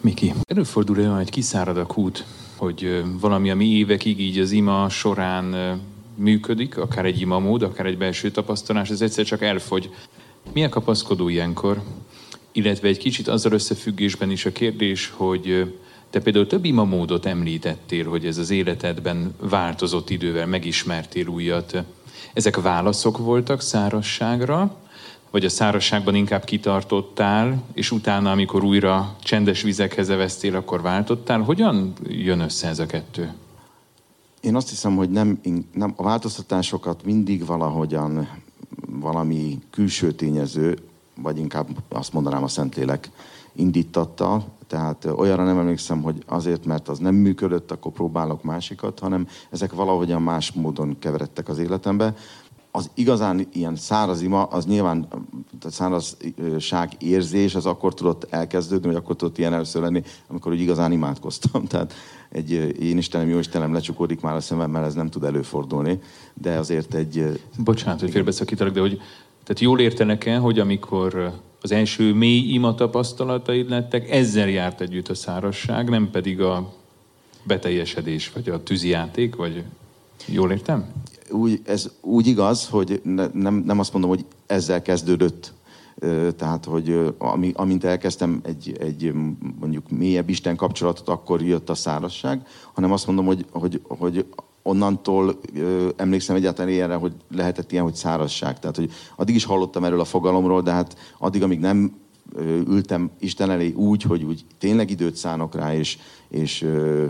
Miki, előfordul olyan, hogy kiszárad a kút, hogy valami, ami évekig így az ima során működik, akár egy imamód, akár egy belső tapasztalás, ez egyszer csak elfogy. Milyen kapaszkodó ilyenkor? Illetve egy kicsit azzal összefüggésben is a kérdés, hogy te például több imamódot említettél, hogy ez az életedben változott idővel, megismertél újat. Ezek válaszok voltak szárazságra, vagy a szárazságban inkább kitartottál, és utána, amikor újra csendes vizekhez eveztél, akkor váltottál? Hogyan jön össze ez a kettő? Én azt hiszem, hogy nem a változtatásokat mindig valahogyan valami külső tényező, vagy inkább azt mondanám a Szentlélek indítatta. Tehát olyanra nem emlékszem, hogy azért, mert az nem működött, akkor próbálok másikat, hanem ezek valahogyan más módon keveredtek az életembe. Az igazán ilyen száraz ima, az nyilván a szárazság érzés, az akkor tudott elkezdődni, vagy akkor tudott ilyen először lenni, amikor úgy igazán imádkoztam. Tehát egy én Istenem, jó Istenem lecsukódik már a szememmel, ez nem tud előfordulni, de azért egy... Bocsánat, hogy félbeszakítalak, de hogy tehát jól értenek-e, hogy amikor az első mély ima tapasztalataid lettek, ezzel járt együtt a szárazság, nem pedig a beteljesedés, vagy a tűzijáték, vagy jól értem? Ez úgy igaz, hogy nem azt mondom, hogy ezzel kezdődött. Tehát, hogy amint elkezdtem egy mondjuk mélyebb Isten kapcsolatot, akkor jött a szárazság, hanem azt mondom, hogy onnantól emlékszem egyáltalán ilyenre, hogy lehetett ilyen, hogy szárazság. Tehát, hogy addig is hallottam erről a fogalomról, de hát addig, amíg nem ültem Isten elé úgy, hogy úgy tényleg időt szánok rá, és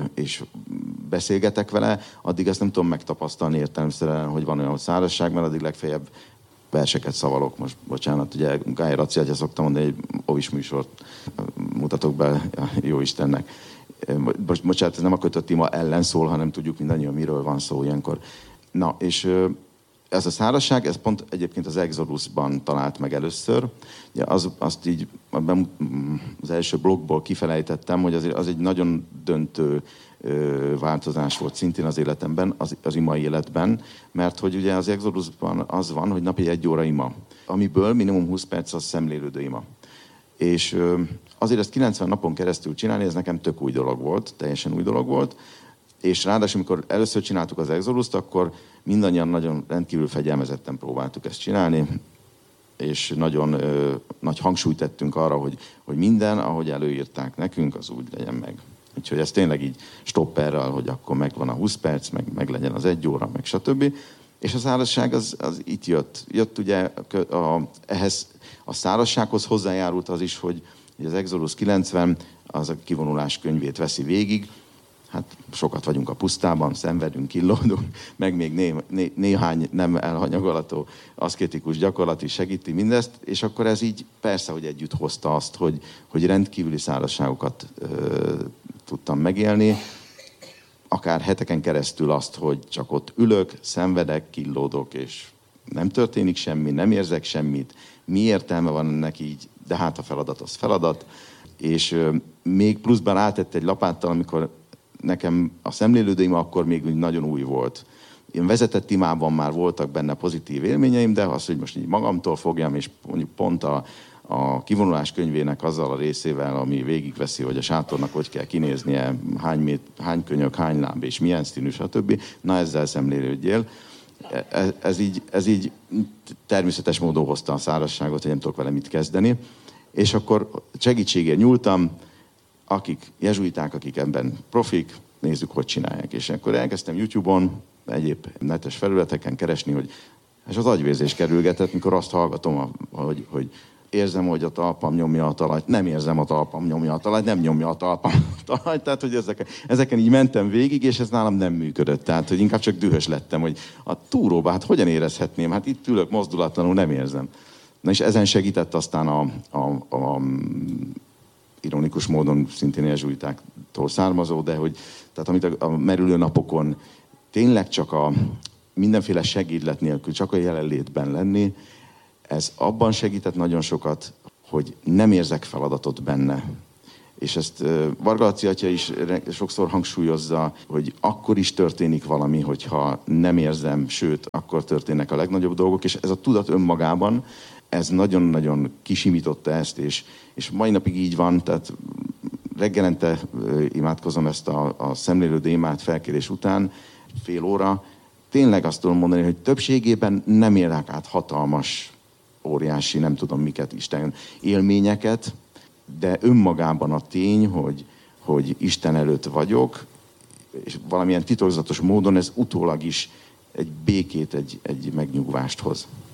beszélgetek vele, addig ezt nem tudom megtapasztalni értelemszerűen, hogy van olyan szárazság, mert addig legfeljebb verseket szavalok. Most, bocsánat, ugye Gály Raci atya szoktam mondani, egy ovis műsort mutatok be a jó Istennek. Bocsánat, ez nem a kötött ima ellen szól, hanem tudjuk mindannyian, miről van szó ilyenkor. Na, és ez a szárazság, ez pont egyébként az Exodusban talált meg először. Ugye azt így az első blogból kifelejtettem, hogy az egy nagyon döntő változás volt szintén az életemben, az ima életben, mert hogy ugye az Exodusban az van, hogy napi 1 óra ima, amiből minimum 20 perc az szemlélődő ima. És azért ezt 90 napon keresztül csinálni, ez nekem tök új dolog volt, teljesen új dolog volt, és ráadásul, amikor először csináltuk az Exodust, akkor mindannyian nagyon rendkívül fegyelmezetten próbáltuk ezt csinálni, és nagyon nagy hangsúlyt tettünk arra, hogy minden, ahogy előírták nekünk, az úgy legyen meg. Úgyhogy ez tényleg így stopperrel, hogy akkor megvan a 20 perc, meg legyen az 1 óra, meg stb. És a szárazság az itt jött. Jött ugye ehhez a szárazsághoz hozzájárult az is, hogy az Exodus 90 az a kivonulás könyvét veszi végig. Hát sokat vagyunk a pusztában, szenvedünk, killódunk, meg még néhány nem elhanyagolható aszkétikus gyakorlat is segíti mindezt, és akkor ez így persze, hogy együtt hozta azt, hogy rendkívüli szárazságokat tudtam megélni, akár heteken keresztül azt, hogy csak ott ülök, szenvedek, killódok, és nem történik semmi, nem érzek semmit, mi értelme van ennek így, de hát a feladat az feladat, és még pluszban átett egy lapáttal, amikor nekem a szemlélődőim akkor még nagyon új volt. Én vezetett imában már voltak benne pozitív élményeim, de az, hogy most így magamtól fogjam, és mondjuk pont a kivonulás könyvének azzal a részével, ami végigveszi, hogy a sátornak hogy kell kinéznie, hány könyök, hány láb, és milyen színű, stb. Na ezzel szemlélődjél. Ez így természetes módon hozta a szárazságot, hogy nem tudok vele mit kezdeni. És akkor segítségért nyúltam, akik jezsuiták, akik ebben profik, nézzük, hogy csinálják. És akkor elkezdtem YouTube-on, egyéb netes felületeken keresni, hogy és az agyvérzés kerülgetett, mikor azt hallgatom, hogy érzem, hogy a talpam nyomja a talajt, nem érzem, a talpam nyomja a talajt, nem nyomja a talpam a talajt. Tehát, hogy ezeken így mentem végig, és ez nálam nem működött. Tehát, hogy inkább csak dühös lettem, hogy a túróba, hát hogyan érezhetném? Hát itt ülök mozdulatlanul, nem érzem. Na és ezen segített aztán a ironikus módon szintén jezsuitáktól származó, de hogy tehát amit a merülő napokon tényleg csak a mindenféle segédlet nélkül, csak a jelenlétben lenni, ez abban segített nagyon sokat, hogy nem érzek feladatot benne. És ezt Varga Laci atya is sokszor hangsúlyozza, hogy akkor is történik valami, hogyha nem érzem, sőt, akkor történnek a legnagyobb dolgok, és ez a tudat önmagában, ez nagyon-nagyon kisimította ezt, és mai napig így van, tehát reggelente imádkozom ezt a szemlélődő imát felkérés után, fél óra. Tényleg azt tudom mondani, hogy többségében nem élek át hatalmas, óriási, nem tudom miket, Isten élményeket, de önmagában a tény, hogy Isten előtt vagyok, és valamilyen titokzatos módon ez utólag is egy békét, egy megnyugvást hoz.